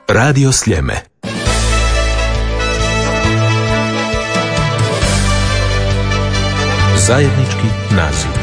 Radio Sljeme. Zajednički nazivnik.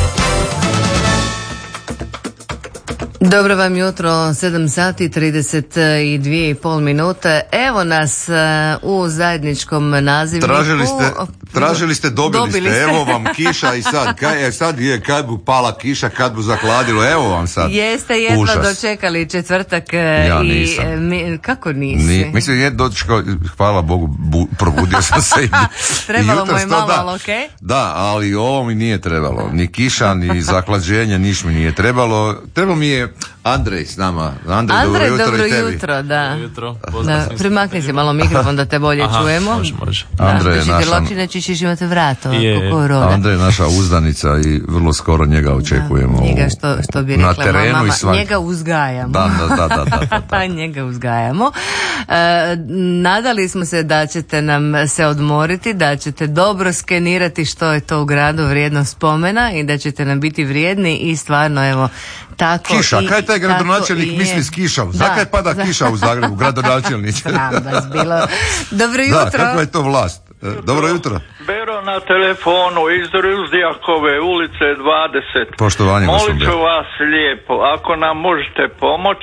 Dobro vam jutro, 7 sati 32,5 minute. Evo nas u zajedničkom nazivniku. Tražili ste, dobili ste. Evo vam kiša i sad kad bu pala kiša, kad bu zahladilo, evo vam sad. Jeste jedva užas. Dočekali četvrtak. Ja nisam. Kako nisi? Mislim, je dočekao, hvala Bogu, probudio sam se. Trebalo mu je malo, okej? Da, ali ovo mi nije trebalo. Ni kiša, ni zahlađenje, niš mi nije trebalo. Trebalo mi je Andrej s nama. Andrej, dobro jutro, da. Dobro jutro. Da, primakni se malo mikrofon da te bolje čujemo. Može. Andrej je naša... Nećeš imate vrato. Andrej je naša uzdanica i vrlo skoro njega očekujemo. Njega što bi rekla na terenu mama, njega uzgajamo. Da. Njega uzgajamo. Nadali smo se da ćete nam se odmoriti, da ćete dobro skenirati što je to u gradu vrijedno spomena i da ćete nam biti vrijedni i stvarno evo tako. Kiša, kaj taj gradonačelnik misli s kišom? Zakaj pada kiša u Zagrebu, gradonačelnik? Sram vas bilo. Dobro jutro. Da, kakva je to vlast? Dobro jutro. Bero na telefonu iz Ruždijakove ulice 20. Poštovanje, molit ću vas lijepo, ako nam možete pomoć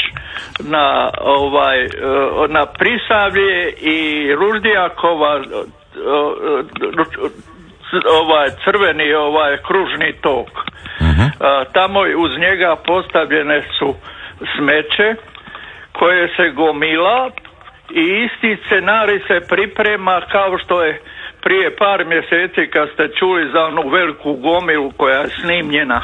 na Prisavlje i Ruždijakova crveni kružni tok. Tamo uz njega postavljene su smeće koje se gomila i isti scenarij se priprema kao što je prije par mjeseci kad ste čuli za onu veliku gomilu koja je snimljena.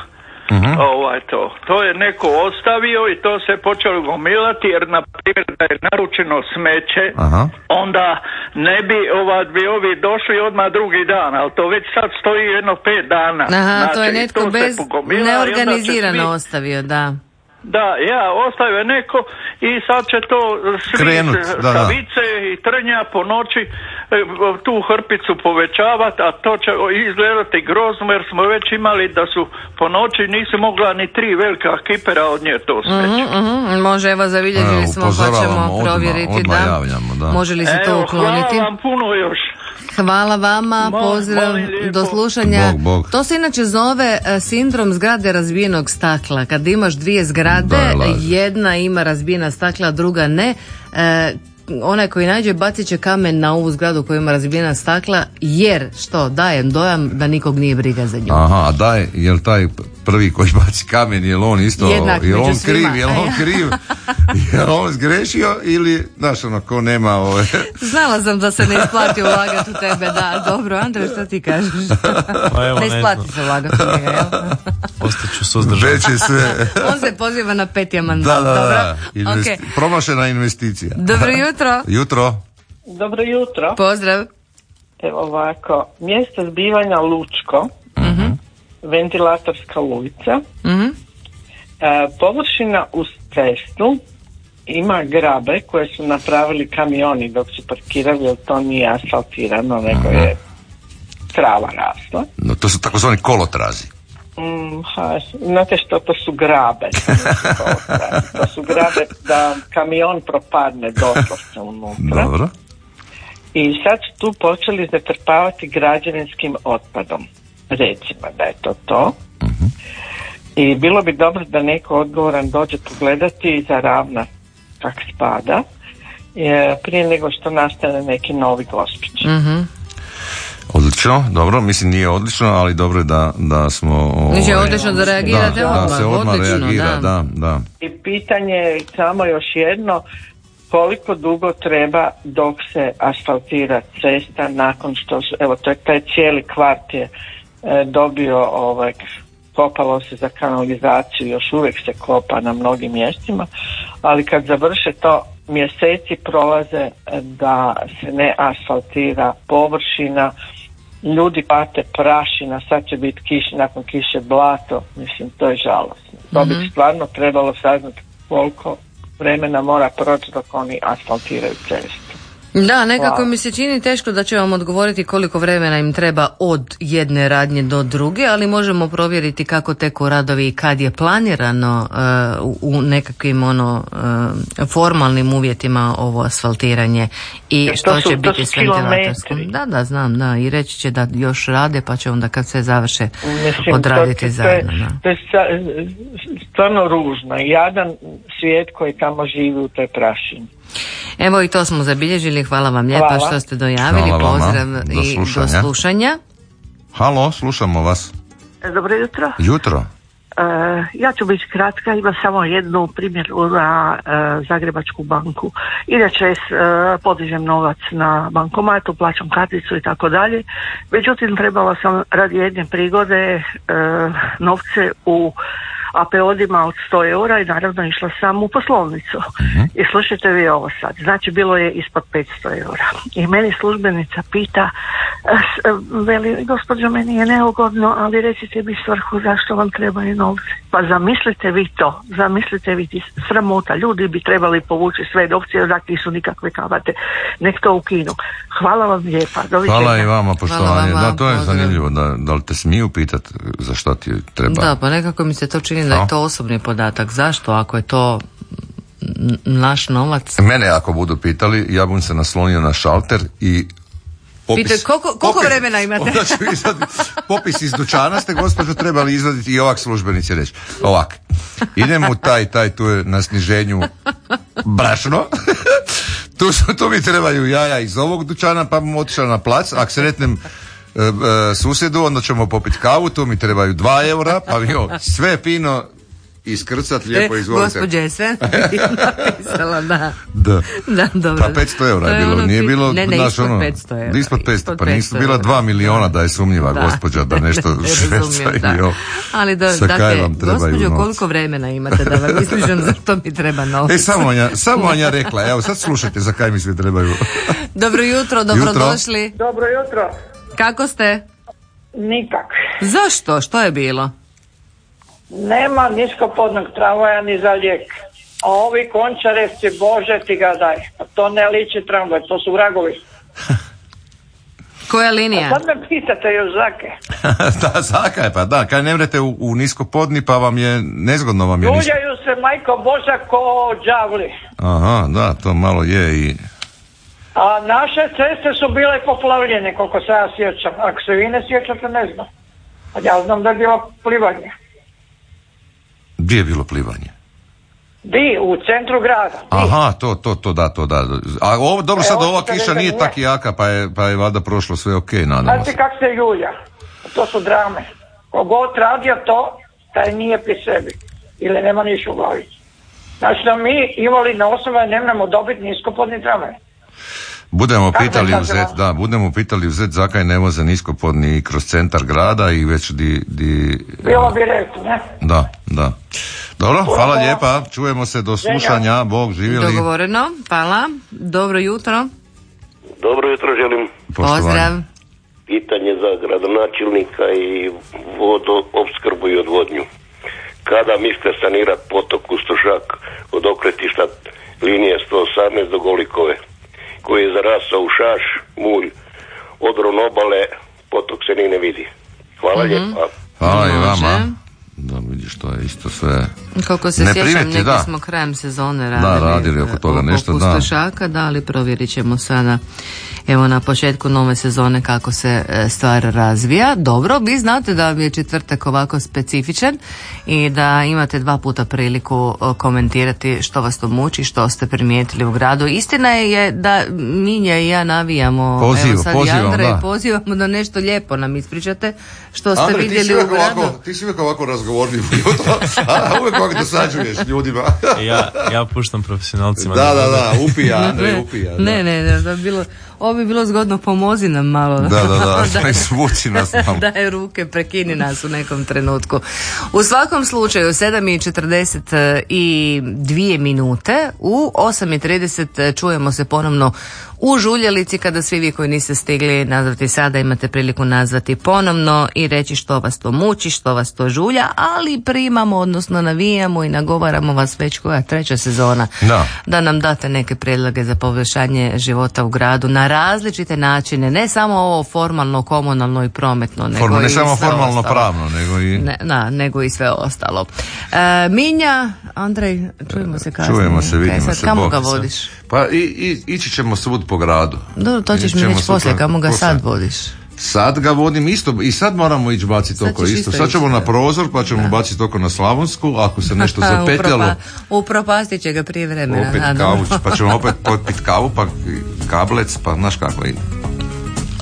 To je neko ostavio i to se počelo gomilati jer na primjer da je naručeno smeće, onda ne bi bi ovi došli odmah drugi dan, ali to već sad stoji jedno 5 dana. Znači, to je netko bez neorganizirano ostavio, da. Da, ostavio neko i sad će to svi sa vice i trnja po noći tu hrpicu povećavati, a to će izgledati grozno jer smo već imali da su po noći nisu mogla ni 3 velika kipera od nje to smeće. Može, evo zabilježili smo pa ćemo provjeriti da. Može li se to ukloniti? Hvala vam puno još. Hvala vama, pozdrav, do slušanja. Bog. To se inače zove sindrom zgrade razbijenog stakla. Kad imaš 2 zgrade, jedna ima razbijena stakla, druga ne. Onaj koji nađe bacit će kamen na ovu zgradu koja ima razbijena stakla, jer što daje dojam da nikog nije briga za nju. Aha, jel taj prvi koji baci kamen, jel on isto, jednak jel on svima. kriv, jel on zgrešio ili, znaš ono, ko nema ove... Znala sam da se ne isplati ulagati u tebe, da, dobro, Andrej, što ti kažeš? Ne isplati se ulagati u njega, jel? Ostaću suzdržan. Već je sve... On se poziva na 5. mandat, da. Okay. Promašena investicija. Dobro jutro. Jutro. Dobro jutro. Pozdrav. Evo ovako, mjesto zbivanja Lučko, ventilatorska ulica, površina uz cestu ima grabe koje su napravili kamioni dok su parkirali, jer to nije asfaltirano, nego je trava rasla. No, to su takozvani kolotrazi. Znate što, to su grabe. To su grabe da kamion propadne doslovce unutra. Dobro. I sad su tu počeli zatrpavati građevinskim otpadom. Recimo da je to. I bilo bi dobro da neko odgovoran dođe pogledati i zaravna kak spada prije nego što nastane neki novi Gospić. Odlično, dobro, mislim nije odlično, ali dobro je da smo... Nije odlično da reagirate odmah. Da se odmah reagira, da. I pitanje je samo još jedno, koliko dugo treba dok se asfaltira cesta nakon što su, evo to je taj cijeli kvart je dobio, kopalo se za kanalizaciju, još uvijek se kopa na mnogim mjestima, ali kad završe to mjeseci prolaze da se ne asfaltira površina, ljudi pate prašina, sad će biti nakon kiše blato, mislim to je žalosno. To bi stvarno trebalo saznati koliko vremena mora proći dok oni asfaltiraju cestu. Da, nekako mi se čini teško da će vam odgovoriti koliko vremena im treba od jedne radnje do druge, ali možemo provjeriti kako teku radovi i kad je planirano u nekakvim formalnim uvjetima ovo asfaltiranje i što će biti s ventilatorskom. Da, znam, da, i reći će da još rade pa će onda kad sve završe odraditi zajedno. To je stvarno ružno. Jadan svijet koji tamo živi u toj prašini. Evo i to smo zabilježili, hvala vam lijepa što ste dojavili, pozdrav i do slušanja. Halo, slušamo vas. Dobro jutro. Jutro. Ja ću biti kratka, imam samo jednu primjeru na Zagrebačku banku. Inače podižem novac na bankomatu, plaćam karticu i tako dalje. Međutim, trebala sam radi jedne prigode novce u APO-dima od 100 eura i naravno išla sam u poslovnicu. I slušajte vi ovo sad, znači bilo je ispod 500 eura. I meni službenica pita, veli, gospođo, meni je neugodno, ali recite mi svrhu zašto vam trebaju novci. Pa zamislite vi to, zamislite vi sramota, ljudi bi trebali povući sve novce, jer nisu nikakve kamate, nek to ukinu. Hvala vam lijepa. Hvala i vama, poštovanje. Da, to je zanimljivo, da li te smiju pitati za što ti treba. Da, pa nekako mi se to čini da je to osobni podatak. Zašto, ako je to naš novac? Mene ako budu pitali, ja bih se naslonio na šalter i popis. Koliko vremena imate? Onda ću popis iz dućana ste, gospođo, trebali izvaditi i ovak službenici reći. Ovak, idemo u taj, tu je na sniženju brašno. Tu mi trebaju jaja iz ovog dućana, pa bom otišao na plac. Ako sretnem susjedu, onda ćemo popiti kavu, tu mi trebaju 2 eura, pa mi sve fino iskrcat, lijepo izvolite. Gospođa je sve napisala, da. Dobro. Pa 500 eura je bilo, nije bilo... Ne, ispod 500 eura. Ispod 500, pa nisu bila 2 miliona da je sumnjiva gospođa da nešto šverca i ali dakle, gospođo, koliko vremena imate da vam ispričam zašto mi treba novac? Samo vam ja rekla, evo sad slušajte za kaj mi sve trebaju. Dobro jutro, dobrodošli. Dobro jutro. Kako ste? Nikak. Zašto? Što je bilo? Nema niskopodnog tramvaja ni za lijek. A ovi Končarevci, Bože ti ga daj. To ne liči tramvaj, to su vragovi. Koja linija? A sad me pitate još Zake. Da, Zaka je, pa da, kaj ne vrete u niskopodni pa vam je, nezgodno vam je Ljuljaju se, majko Boža, ko đavli. Aha, da, to malo je i... A naše ceste su bile poplavljene, koliko se ja sjećam. Ako se vi ne sjećate, ne znam. A ja znam da je bilo plivanje. Gdje je bilo plivanje? U centru grada. Aha, to da. A ovo, dobro, sad ova kiša nije tako jaka, pa je valjda prošlo sve okej, nadamo se. Znači kak se ljulja. To su drame. Kogod radio to, taj nije pri sebi. Ili nema niš u glavi. Znači da mi invalidne osobe ne možemo dobiti niskopodni tramvaj. Budemo pitali u Zet zakaj ne voze niskopodni kroz centar grada i već bilo bi rekli, ne? Da. Dobro, hvala lijepa, čujemo se do slušanja, Bog živjeli. Dogovoreno, hvala, dobro jutro. Dobro jutro želim. Pozdrav. Pitanje za gradonačelnika i vodoopskrbu i odvodnju. Kada mislite sanirati potok Kustošak od okretišta linije 118 do Golikove, koji je zarasao u šaš, mulj, odron obale, potok se ni ne vidi. Hvala lijepa. Hvala i vama. Da, vidiš, to je isto sve... Kako se sjećam, neki smo krajem sezone radili oko toga nešto, Pustošaka, ali provjerit ćemo sada, evo, na početku nove sezone kako se stvar razvija. Dobro, vi znate da je četvrtak ovako specifičan i da imate 2 puta priliku komentirati što vas to muči, što ste primijetili u gradu. Istina je da Minja i ja navijamo, pozivamo da nešto lijepo nam ispričate što ste Andrej, vidjeli u gradu. Ti si uvijek ovako razgovorljiv, uvijek ovako dosađuješ ljudima. Ja puštam profesionalcima. Da, upija, Andrej, upija. Ne, da bilo Ovo bi bilo zgodno, pomozi nam malo. Da, izvuci nas malo. Daj ruke, prekini nas u nekom trenutku. U svakom slučaju, 7:42 minute, u 8:30 čujemo se ponovno u Žuljelici, kada svi vi koji niste stigli nazvati sada imate priliku nazvati ponovno i reći što vas to muči, što vas to žulja, ali primamo, odnosno navijamo i nagovaramo vas već koja 3. sezona da nam date neke prijedloge za poboljšanje života u gradu na različite načine, ne samo ovo formalno, komunalno i prometno, nego ne i samo sve formalno ostalo. pravno, nego i sve ostalo. Minja, Andrej, čujemo se kasnije. Čujemo se, vidimo se. Kamo ga vodiš? Pa ići ćemo svud po gradu. Dobro, to ćeš mi reći poslije, kamo ga sad vodiš? Sad ga vodim isto i sad moramo ići baciti oko isto. Sad ćemo na prozor pa ćemo baciti oko na Slavonsku, ako se nešto zapetljalo. Upropastit će ga prije vremena. Opet kavu, pa ćemo opet popiti kavu, pa kablec, pa znaš kako ide.